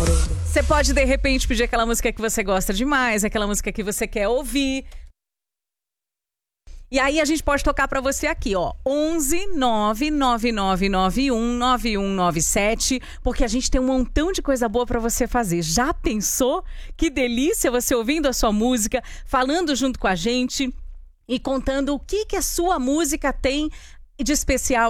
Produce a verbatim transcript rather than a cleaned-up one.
Você pode, de repente, pedir aquela música que você gosta demais, aquela música que você quer ouvir. E aí a gente pode tocar pra você aqui, ó, onze nove nove nove nove um nove um nove sete, porque a gente tem um montão de coisa boa pra você fazer. Já pensou? Que delícia você ouvindo a sua música, falando junto com a gente e contando o que que a sua música tem de especial